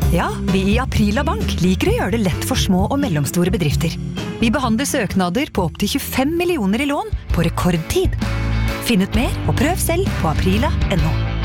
Ja, vi i Aprila Bank liker å gjøre det lett for små og mellomstore bedrifter. Vi behandler søknader på opp til 25 millioner i lån på rekordtid. Finn ut mer og prøv selv på aprila.no.